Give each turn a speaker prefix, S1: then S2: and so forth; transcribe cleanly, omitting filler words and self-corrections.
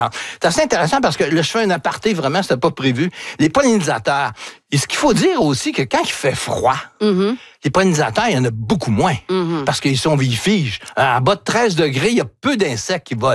S1: C'est assez intéressant parce que là, je fais un aparté, vraiment, c'était pas prévu. Les pollinisateurs. Et ce qu'il faut dire aussi, que quand il fait froid, les pollinisateurs, il y en a beaucoup moins. Parce qu'ils sont vifigés. En bas de 13 degrés, il y a peu d'insectes qui volent.